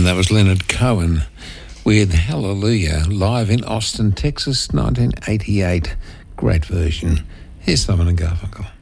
And that was Leonard Cohen with Hallelujah, live in Austin, Texas, 1988. Great version. Here's Simon and Garfunkel.